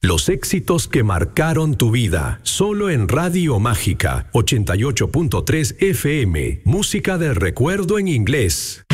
Los éxitos que marcaron tu vida, solo en Radio Mágica 88.3 FM, música del recuerdo en inglés.